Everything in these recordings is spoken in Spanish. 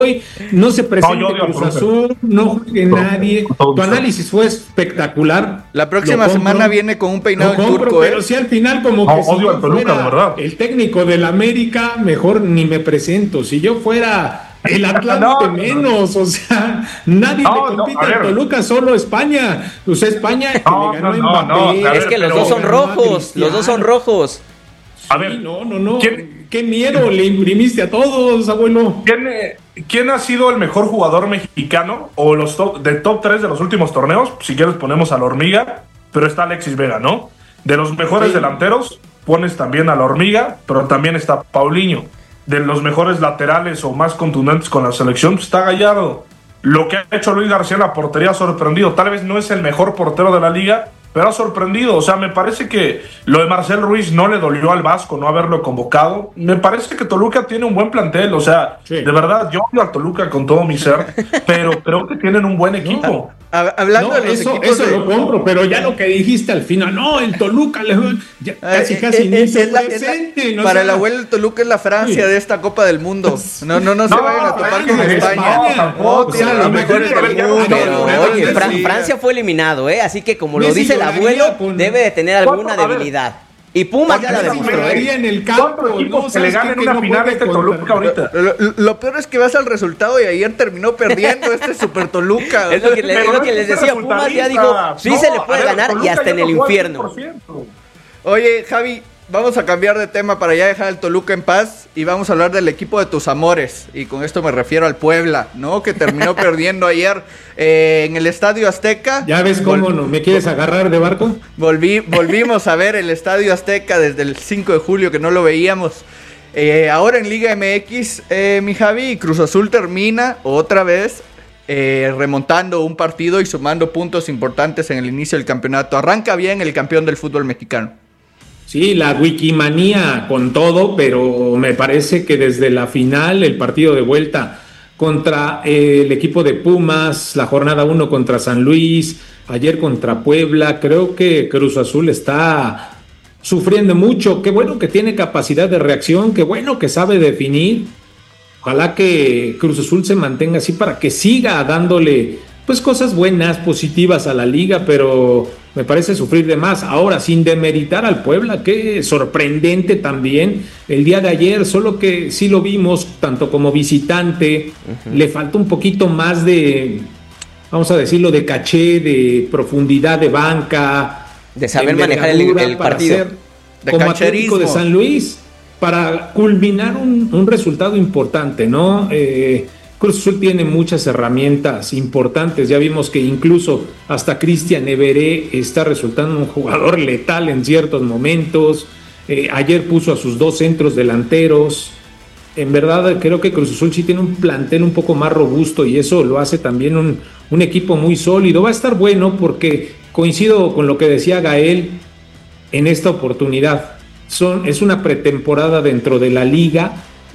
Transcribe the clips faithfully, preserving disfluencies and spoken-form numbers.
no se presente No, yo Cruz odio a Azul, no juegue nadie. Tu análisis fue espectacular. La próxima semana viene con un peinado Lo compro, turco, ¿eh? pero si al final como No, que si odio yo al Toluca, fuera de verdad. el técnico del América, mejor ni me presento. Si yo fuera el Atlante No, no, menos, o sea, nadie No, le no, compite a al ver. Toluca, solo España. O sea, España que No, le ganó no, a no, Mbappé. no, a Es ver, que los pero- dos son ganó a rojos, Cristiano. los dos son rojos. A Sí, ver, no, no, no. ¿quién- Qué miedo le imprimiste a todos, abuelo. ¿quién, eh, quién ha sido el mejor jugador mexicano o los top, de top tres de los últimos torneos? Si quieres ponemos a la Hormiga, pero está Alexis Vega, ¿no? De los mejores Sí. delanteros pones también a la Hormiga, pero también está Paulinho. De los mejores laterales o más contundentes con la selección pues, está Gallardo. Lo que ha hecho Luis García en la portería ha sorprendido. Tal vez no es el mejor portero de la liga, pero ha sorprendido. O sea, me parece que lo de Marcel Ruiz no le dolió al Vasco no haberlo convocado. Me parece que Toluca tiene un buen plantel. O sea, Sí. de verdad, yo odio a Toluca con todo mi ser, pero creo que tienen un buen equipo. Hab- Hablando No, de los eso, equipos eso de- lo compro, pero ya lo que dijiste al final, no, el Toluca le, ya, casi Eh, casi eh, ni eh, se es la- es la- presente, ¿no? para O el sea, abuelo el Toluca es la Francia Sí. de esta Copa del Mundo. No, no, no, se No, vayan a topar Francia, con España. España. No, O sea, tienen lo los mejor mejores es del que- mundo. Pero, ¿no? Oye, Sí. Fran- Francia fue eliminado, ¿eh? Así que como lo Messi dice el lloraría abuelo, con- debe de tener alguna ¿Cuánto? A ver. debilidad. Y Pumas ya la Messi demostró, lloraría ¿eh? en el campo, ¿Cuántos equipos ¿no? que le ¿Sabes ganen qué? una Que no final a puede este contra- Toluca ahorita? Lo, lo peor es que vas al resultado y ayer terminó perdiendo este Super Toluca. Es lo que, le- Pero es lo no que hay les ser decía, Pumas ya dijo, resultadista. sí No, se le a puede ver, ganar y Toluca hasta ya en el no juega al infierno. cien por ciento. Oye, Javi, vamos a cambiar de tema para ya dejar al Toluca en paz y vamos a hablar del equipo de tus amores. Y con esto me refiero al Puebla, ¿no? Que terminó perdiendo ayer eh, en el Estadio Azteca. ¿Ya ves cómo Vol- no me quieres agarrar de barco? Volví, volvimos a ver el Estadio Azteca desde el cinco de julio que no lo veíamos. Eh, ahora en Liga M X, eh, mi Javi, Cruz Azul termina otra vez eh, remontando un partido y sumando puntos importantes en el inicio del campeonato. Arranca bien el campeón del fútbol mexicano. Sí, la wikimanía con todo, pero me parece que desde la final, el partido de vuelta contra eh, el equipo de Pumas, la jornada uno contra San Luis, ayer contra Puebla, creo que Cruz Azul está sufriendo mucho. Qué bueno que tiene capacidad de reacción, qué bueno que sabe definir. Ojalá que Cruz Azul se mantenga así para que siga dándole pues cosas buenas, positivas a la liga, pero me parece sufrir de más. Ahora, sin demeritar al Puebla, qué sorprendente también el día de ayer, solo que sí lo vimos tanto como visitante, uh-huh. Le falta un poquito más de, vamos a decirlo, de caché, de profundidad de banca, de saber de manejar el, el partido, ser, de como Atlético de San Luis, para culminar un, un resultado importante, ¿no? Eh, Cruz Azul tiene muchas herramientas importantes, ya vimos que incluso hasta Cristian Everé está resultando un jugador letal en ciertos momentos, eh, ayer puso a sus dos centros delanteros, en verdad creo que Cruz Azul sí tiene un plantel un poco más robusto y eso lo hace también un, un equipo muy sólido, va a estar bueno porque coincido con lo que decía Gael en esta oportunidad, Son, es una pretemporada dentro de la liga,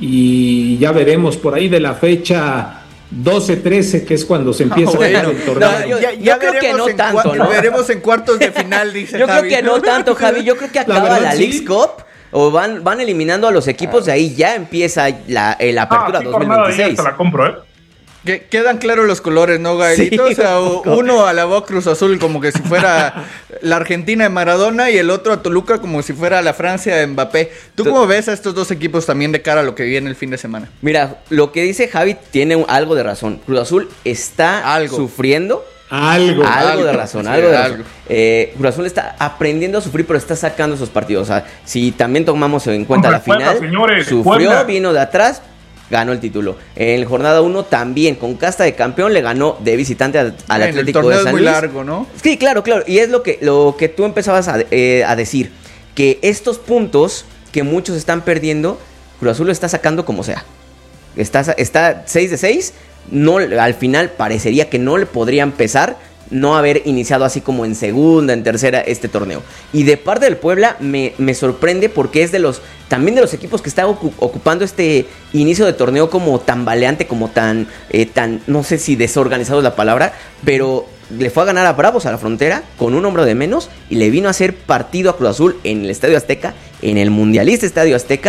y ya veremos por ahí de la fecha doce trece, que es cuando se empieza oh, bueno. a el torneo. No, yo, ya, ya yo creo que no tanto, cua- ¿no? Veremos en cuartos de final, dice Yo Javi. creo que no tanto, Javi. Yo creo que acaba la, verdad, la sí. Leagues Cup o van, van eliminando a los equipos, de ahí ya empieza la, la apertura ah, sí, dos mil por nada, veintiséis. ya te la compro, ¿eh? Que quedan claros los colores, ¿no, Gaelito? Sí, o sea, un poco. uno alabó a Cruz Azul como que si fuera la Argentina de Maradona y el otro a Toluca como si fuera la Francia de Mbappé. ¿Tú cómo ves a estos dos equipos también de cara a lo que viene el fin de semana? Mira, lo que dice Javi tiene algo de razón. Cruz Azul está Algo. sufriendo. Algo. Algo, algo, de razón, sí, algo de algo. razón. Eh, Cruz Azul está aprendiendo a sufrir, pero está sacando esos partidos. O sea, si también tomamos en cuenta Contra la Puebla, final, señores, sufrió, Puebla. vino de atrás, ganó el título. En la jornada uno también, con casta de campeón, le ganó de visitante al, al En Atlético el torneo de San es muy Luis. largo, ¿no? Sí, claro, claro. Y es lo que, lo que tú empezabas a, eh, a decir, que estos puntos que muchos están perdiendo, Cruz Azul lo está sacando como sea. Está, está seis de seis, no, al final parecería que no le podría empezar no haber iniciado así como en segunda, en tercera este torneo. Y de parte del Puebla me, me sorprende porque es de los también de los equipos que está ocu- ocupando este inicio de torneo como tan baleante, como tan, eh, tan, no sé si desorganizado es la palabra, pero le fue a ganar a Bravos a la Frontera con un hombro de menos y le vino a hacer partido a Cruz Azul en el Estadio Azteca, en el mundialista Estadio Azteca,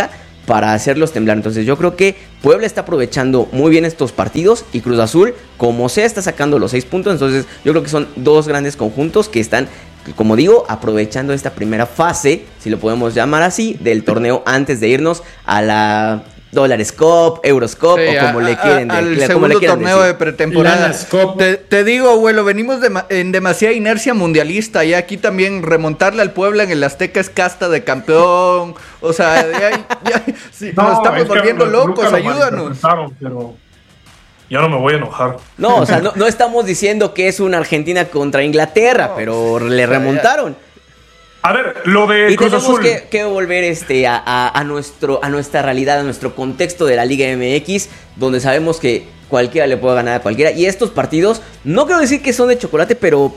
para hacerlos temblar. Entonces yo creo que Puebla está aprovechando muy bien estos partidos y Cruz Azul, como sea, está sacando los seis puntos. Entonces yo creo que son dos grandes conjuntos que están, como digo, aprovechando esta primera fase, si lo podemos llamar así, del torneo antes de irnos a la Dólares Cup, Euros Cup, sí, o como a, le quieren, a, al de, segundo le torneo decir. de pretemporada. Te, te digo, abuelo, venimos de, en demasiada inercia mundialista y aquí también remontarle al Puebla en el Azteca es casta de campeón. O sea, ya, ya, sí, no, nos estamos es volviendo locos, ayúdanos. Pero ya no me voy a enojar. No, o sea, no, no estamos diciendo que es una Argentina contra Inglaterra, no, pero le remontaron. A ver, lo de y Cruz tenemos Azul. que, que volver este, a, a, a, nuestro, a nuestra realidad, a nuestro contexto de la Liga M X, donde sabemos que cualquiera le puede ganar a cualquiera. Y estos partidos, no quiero decir que son de chocolate, pero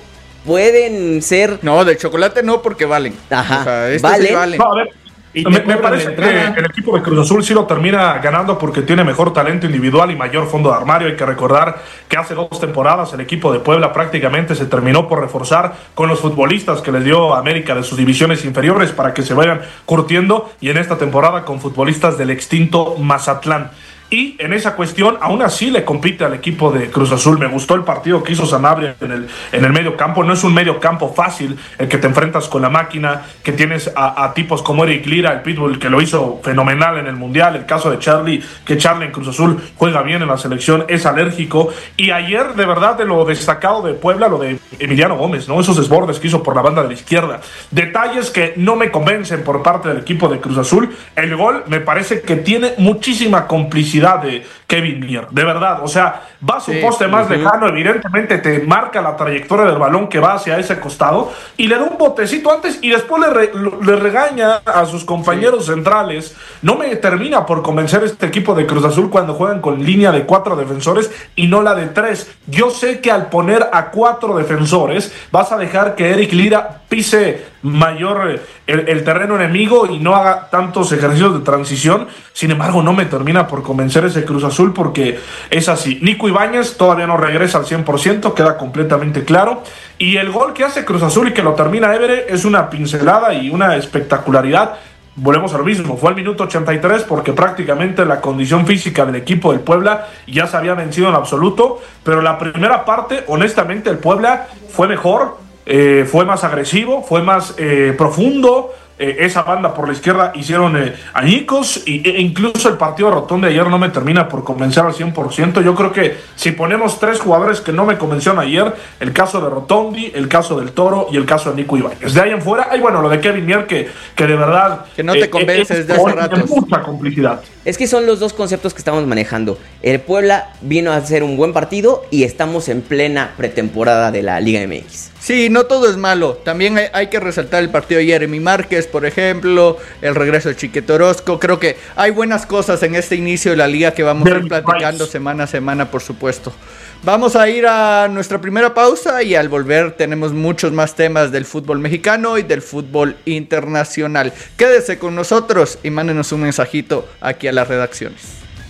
pueden ser... No, de chocolate no, porque valen. Ajá, o sea, ¿valen? Sí valen. No, a ver, y me, me parece que el equipo de Cruz Azul sí lo termina ganando porque tiene mejor talento individual y mayor fondo de armario. Hay que recordar que hace dos temporadas el equipo de Puebla prácticamente se terminó por reforzar con los futbolistas que les dio América de sus divisiones inferiores para que se vayan curtiendo, y en esta temporada con futbolistas del extinto Mazatlán. Y en esa cuestión, aún así le compite al equipo de Cruz Azul. Me gustó el partido que hizo Sanabria en el, en el medio campo. No es un medio campo fácil el que te enfrentas con la máquina, que tienes a, a tipos como Eric Lira, el Pitbull, que lo hizo fenomenal en el Mundial. El caso de Charlie, que Charlie en Cruz Azul juega bien en la selección, es alérgico. Y ayer, de verdad, de lo destacado de Puebla, lo de Emiliano Gómez, ¿no? Esos desbordes que hizo por la banda de la izquierda. Detalles que no me convencen por parte del equipo de Cruz Azul. El gol me parece que tiene muchísima complicidad de Kevin Mier, de verdad, o sea, va a su sí, poste más sí. lejano, evidentemente te marca la trayectoria del balón que va hacia ese costado y le da un botecito antes y después le, re, le regaña a sus compañeros sí. centrales. No me termina por convencer este equipo de Cruz Azul cuando juegan con línea de cuatro defensores y no la de tres. Yo sé que al poner a cuatro defensores vas a dejar que Eric Lira pise mayor el, el terreno enemigo y no haga tantos ejercicios de transición. Sin embargo, no me termina por convencer ese Cruz Azul porque es así. Nico Ibáñez todavía no regresa al cien por ciento, queda completamente claro. Y el gol que hace Cruz Azul y que lo termina Évere es una pincelada y una espectacularidad. Volvemos a lo mismo, fue al minuto ochenta y tres porque prácticamente la condición física del equipo del Puebla ya se había vencido en absoluto, pero la primera parte, honestamente, el Puebla fue mejor, eh, fue más agresivo, fue más eh, profundo. Eh, esa banda por la izquierda hicieron eh, añicos y, e incluso el partido de Rotón de ayer no me termina por convencer al cien por ciento. Yo creo que si ponemos tres jugadores que no me convencieron ayer, el caso de Rotondi, el caso del Toro y el caso de Nico Ibáñez. De ahí en fuera, hay bueno, lo de Kevin Mier que, que de verdad... Que no te eh, convences eh, de hace rato. Mucha complicidad. Es que son los dos conceptos que estamos manejando. El Puebla vino a hacer un buen partido y estamos en plena pretemporada de la Liga M X. Sí, no todo es malo. También hay, hay que resaltar el partido de Jeremy Márquez, por ejemplo, el regreso de Chiquete Orozco. Creo que hay buenas cosas en este inicio de la liga que vamos a ir platicando semana a semana, por supuesto. Vamos a ir a nuestra primera pausa y al volver tenemos muchos más temas del fútbol mexicano y del fútbol internacional. Quédese con nosotros y mándenos un mensajito aquí a las redacciones.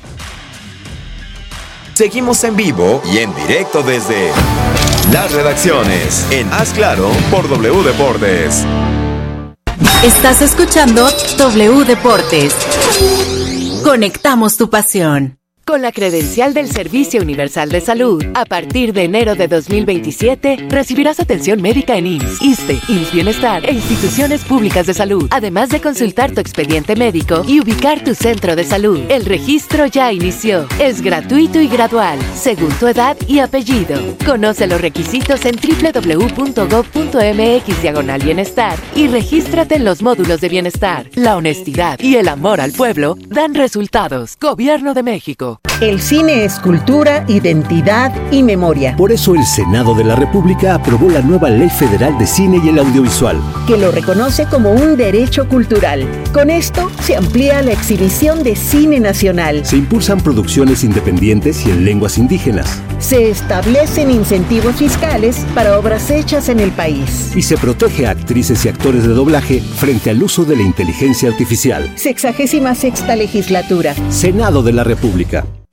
Seguimos en vivo y en directo desde las redacciones en Haz Claro por W Deportes. Estás escuchando W Deportes. Conectamos tu pasión. Con la credencial del Servicio Universal de Salud, a partir de enero de dos mil veintisiete, recibirás atención médica en I M S S, ISSSTE, I M S S Bienestar e instituciones públicas de salud, además de consultar tu expediente médico y ubicar tu centro de salud. El registro ya inició. Es gratuito y gradual, según tu edad y apellido. Conoce los requisitos en doble u doble u doble u punto gob punto eme equis diagonal bienestar y regístrate en los módulos de bienestar. La honestidad y el amor al pueblo dan resultados. Gobierno de México. El cine es cultura, identidad y memoria. Por eso el Senado de la República aprobó la nueva Ley Federal de Cine y el Audiovisual, que lo reconoce como un derecho cultural. Con esto se amplía la exhibición de cine nacional. Se impulsan producciones independientes y en lenguas indígenas. Se establecen incentivos fiscales para obras hechas en el país. Y se protege a actrices y actores de doblaje frente al uso de la inteligencia artificial. Sexagésima sexta legislatura. Senado de la República.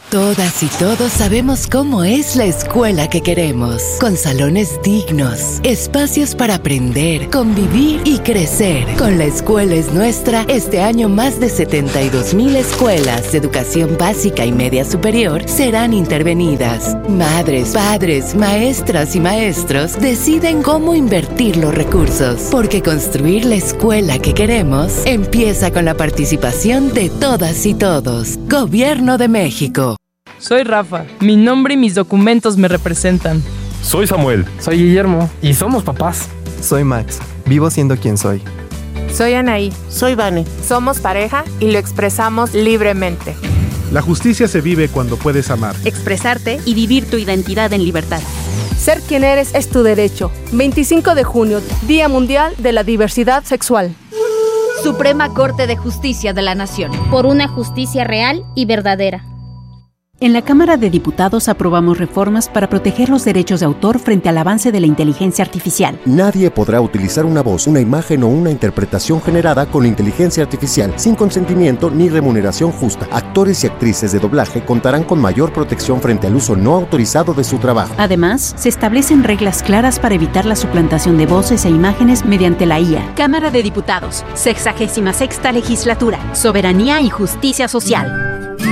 Todas y todos sabemos cómo es la escuela que queremos, con salones dignos, espacios para aprender, convivir y crecer. Con La Escuela es Nuestra, este año más de setenta y dos mil escuelas de educación básica y media superior serán intervenidas. Madres, padres, maestras y maestros deciden cómo invertir los recursos, porque construir la escuela que queremos empieza con la participación de todas y todos. Gobierno de México. Soy Rafa, mi nombre y mis documentos me representan. Soy Samuel. Soy Guillermo y somos papás. Soy Max, vivo siendo quien soy. Soy Anaí. Soy Vane. Somos pareja y lo expresamos libremente. La justicia se vive cuando puedes amar, expresarte y vivir tu identidad en libertad. Ser quien eres es tu derecho. veinticinco de junio, Día Mundial de la Diversidad Sexual. Suprema Corte de Justicia de la Nación. Por una justicia real y verdadera. En la Cámara de Diputados aprobamos reformas para proteger los derechos de autor frente al avance de la inteligencia artificial. Nadie podrá utilizar una voz, una imagen o una interpretación generada con inteligencia artificial sin consentimiento ni remuneración justa. Actores y actrices de doblaje contarán con mayor protección frente al uso no autorizado de su trabajo. Además, se establecen reglas claras para evitar la suplantación de voces e imágenes mediante la I A. Cámara de Diputados, sexagésima sexta legislatura. Soberanía y justicia social.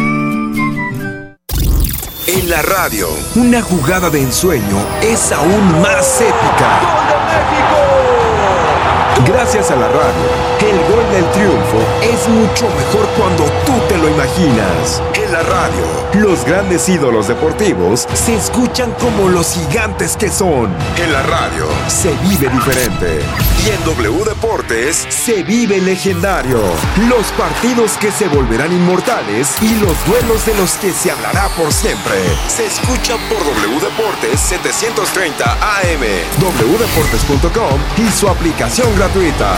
En la radio, una jugada de ensueño es aún más épica. ¡Gol de México! Gracias a la radio, el gol del triunfo es mucho mejor cuando tú te lo imaginas. En la radio, los grandes ídolos deportivos se escuchan como los gigantes que son. En la radio, se vive diferente. Y en W Deportes, se vive legendario. Los partidos que se volverán inmortales y los duelos de los que se hablará por siempre. Se escuchan por W Deportes setecientos treinta A M, w deportes punto com y su aplicación gratuita.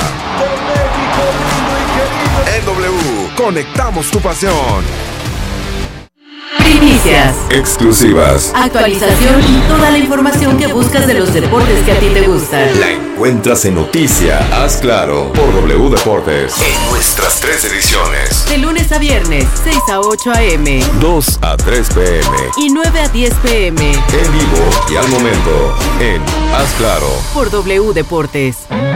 En W, conectamos tu pasión. Primicias, exclusivas, actualización y toda la información que buscas de los deportes que a ti te gustan. La encuentras en Noticia, Haz Claro, por W Deportes. En nuestras tres ediciones. De lunes a viernes, seis a ocho a eme, dos a tres pe eme y nueve a diez pe eme. En vivo y al momento, en Haz Claro, por W Deportes.